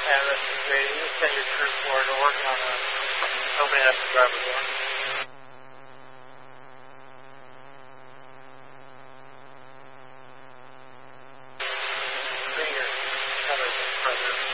And this is the send your crew forward to work on opening up the driver door.